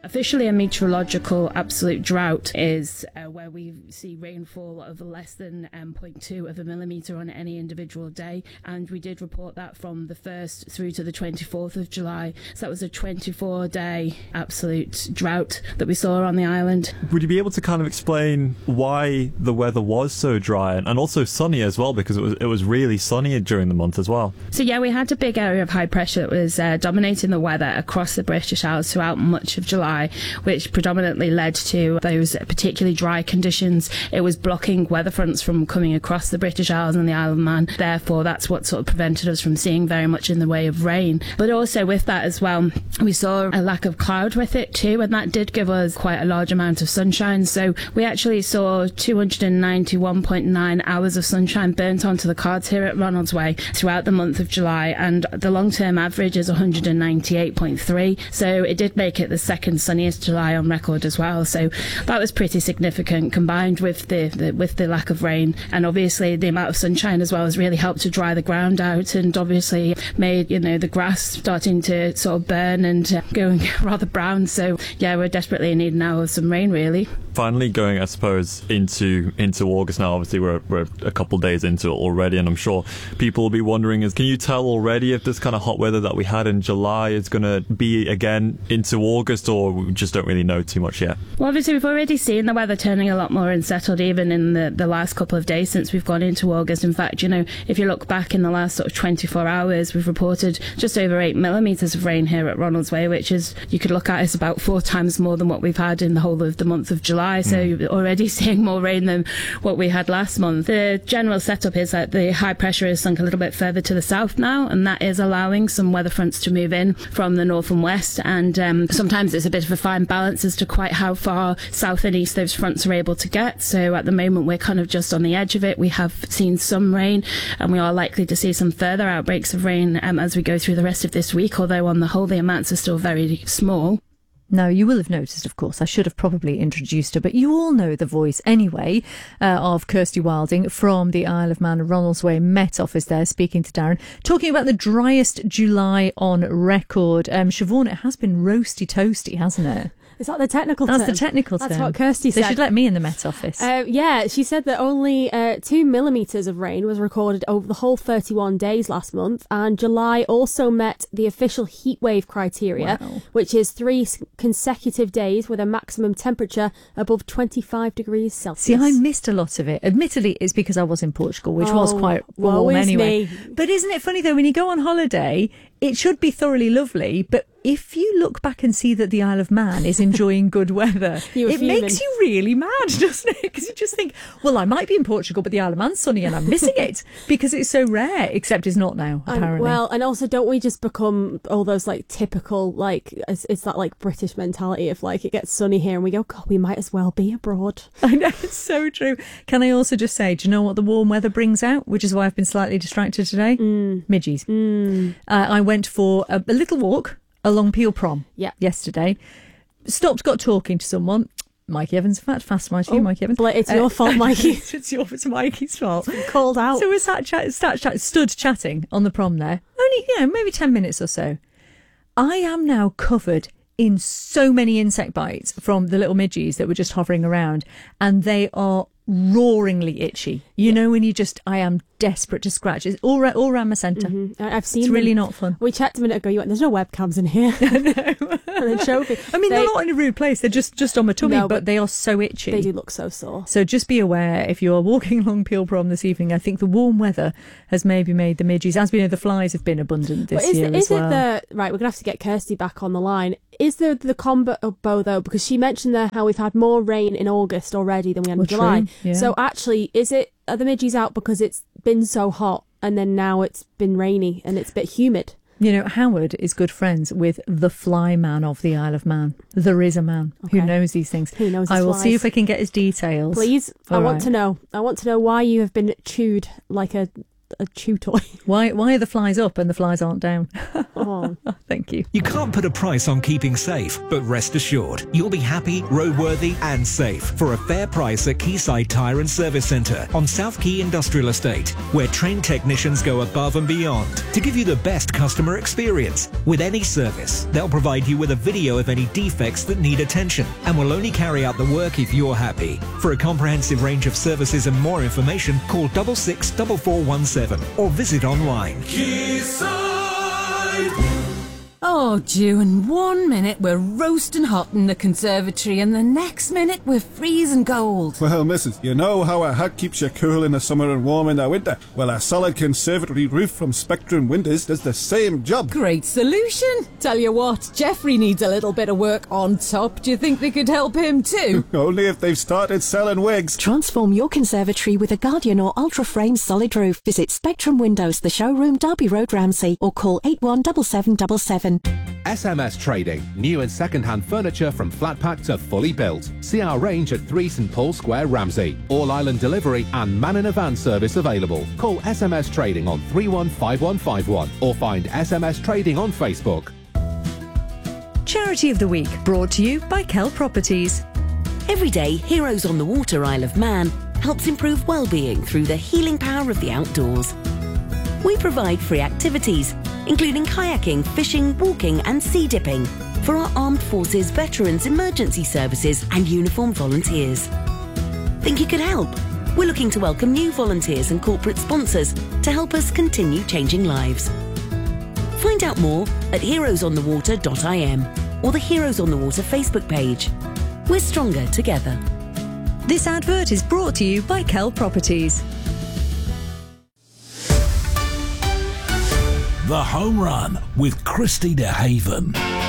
Officially, a meteorological absolute drought is where we see rainfall of less than 0.2 of a millimetre on any individual day. And we did report that from the 1st through to the 24th of July. So that was a 24-day absolute drought that we saw on the island. Would you be able to kind of explain why the weather was so dry and also sunny as well? Because it was really sunny during the month as well. So yeah, we had a big area of high pressure that was dominating the weather across the British Isles throughout much of July, which predominantly led to those particularly dry conditions. It was blocking weather fronts from coming across the British Isles and the Isle of Man. Therefore, that's what sort of prevented us from seeing very much in the way of rain. But also with that as well, we saw a lack of cloud with it too, and that did give us quite a large amount of sunshine. So we actually saw 291.9 hours of sunshine burnt onto the cards here at Ronaldsway throughout the month of July, and the long-term average is 198.3. So it did make it the second sunniest July on record as well. So that was pretty significant, combined with the lack of rain, and obviously the amount of sunshine as well has really helped to dry the ground out, and obviously made the grass starting to sort of burn and going rather brown. So yeah, we're desperately in need now of some rain, really. Finally going, I suppose, into August now. Obviously we're a couple days into it already, and I'm sure people will be wondering, can you tell already if this kind of hot weather that we had in July is going to be again into August, or we just don't really know too much yet? Well, obviously we've already seen the weather turning a lot more unsettled even in the last couple of days since we've gone into August. In fact, if you look back in the last sort of 24 hours, we've reported just over 8 millimetres of rain here at Ronaldsway, which is, you could look at as about 4 times more than what we've had in the whole of the month of July. So you're already seeing more rain than what we had last month. The general setup is that the high pressure is sunk a little bit further to the south now, and that is allowing some weather fronts to move in from the north and west, and sometimes it's a bit of a fine balance as to quite how far south and east those fronts are able to get. So at the moment we're kind of just on the edge of it. We have seen some rain, and we are likely to see some further outbreaks of rain as we go through the rest of this week, although on the whole the amounts are still very small. Now, you will have noticed, of course, I should have probably introduced her, but you all know the voice anyway, of Kirsty Wilding from the Isle of Man Ronaldsway Met Office there, speaking to Darren, talking about the driest July on record. Siobhan, it has been roasty toasty, hasn't it? Is that the technical term? That's the technical term. That's what Kirsty said. They should let me in the Met Office. Yeah, she said that only 2 millimetres of rain was recorded over the whole 31 days last month, and July also met the official heatwave criteria, which is 3 consecutive days with a maximum temperature above 25 degrees Celsius. See, I missed a lot of it. Admittedly, it's because I was in Portugal, which was quite warm anyway. But isn't it funny, though, when you go on holiday, it should be thoroughly lovely, but if you look back and see that the Isle of Man is enjoying good weather, it makes you really mad, doesn't it? Because you just think, well, I might be in Portugal, but the Isle of Man's sunny and I'm missing it because it's so rare, except it's not now, apparently. And also, don't we just become all those typical, it's that British mentality of it gets sunny here and we go, God, we might as well be abroad. I know, it's so true. Can I also just say, do you know what the warm weather brings out? Which is why I've been slightly distracted today. Midges. I went for a little walk along Peel Prom yesterday. Stopped, got talking to someone. Mikey Evans, in fact, fast my to you, Mikey Evans. It's your fault, Mikey. It's Mikey's fault. It's been called out. So we stood chatting on the prom there. Only, maybe 10 minutes or so. I am now covered in so many insect bites from the little midges that were just hovering around, and they are roaringly itchy. When I am desperate to scratch. It's all around my centre. I've seen it's them. Really not fun. We checked a minute ago. You went, there's no webcams in here. No. And then showed me. I mean, they're not in a rude place. They're just on my tummy, but they are so itchy. They do look so sore. So just be aware if you are walking along Peel Prom this evening. I think the warm weather has maybe made the midges, as we know, the flies have been abundant this year as well. Right, we're going to have to get Kirsty back on the line. Is there the combo, though? Because she mentioned there how we've had more rain in August already than we had in July. True, yeah. So actually, are the midges out because it's been so hot and then now it's been rainy and it's a bit humid? Howard is good friends with the fly man of the Isle of Man. There is a man who knows these things. Who knows his I will flies. see if I can get his details. Please. I want to know why you have been chewed like a a chew toy. Why are the flies up and the flies aren't down? Oh. Thank you. You can't put a price on keeping safe, but rest assured, you'll be happy, roadworthy and safe for a fair price at Quayside Tyre and Service Centre on South Quay Industrial Estate, where trained technicians go above and beyond to give you the best customer experience. With any service, they'll provide you with a video of any defects that need attention and will only carry out the work if you're happy. For a comprehensive range of services and more information, call 664417 or visit online. Oh, June, 1 minute we're roasting hot in the conservatory and the next minute we're freezing cold. Well, missus, you know how a hut keeps you cool in the summer and warm in the winter? Well, a solid conservatory roof from Spectrum Windows does the same job. Great solution. Tell you what, Jeffrey needs a little bit of work on top. Do you think they could help him too? Only if they've started selling wigs. Transform your conservatory with a Guardian or Ultra Frame solid roof. Visit Spectrum Windows, the showroom, Derby Road, Ramsey, or call 817777. SMS Trading. New and second-hand furniture from flat pack to fully built. See our range at 3 St Paul Square, Ramsey. All island delivery and man in a van service available. Call SMS Trading on 315151 or find SMS Trading on Facebook. Charity of the Week, brought to you by Kell Properties. Every day, Heroes on the Water Isle of Man helps improve well-being through the healing power of the outdoors. We provide free activities, including kayaking, fishing, walking and sea dipping for our Armed Forces, Veterans, Emergency Services and uniformed volunteers. Think you could help? We're looking to welcome new volunteers and corporate sponsors to help us continue changing lives. Find out more at heroesonthewater.im or the Heroes on the Water Facebook page. We're stronger together. This advert is brought to you by Kell Properties. The Home Run with Christy DeHaven.